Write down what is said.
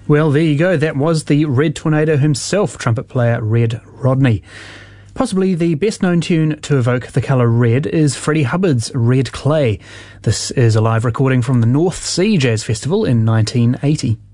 Well, there you go. That was the Red Tornado himself, trumpet player Red Rodney. Possibly the best-known tune to evoke the colour red is Freddie Hubbard's Red Clay. This is a live recording from the North Sea Jazz Festival in 1980.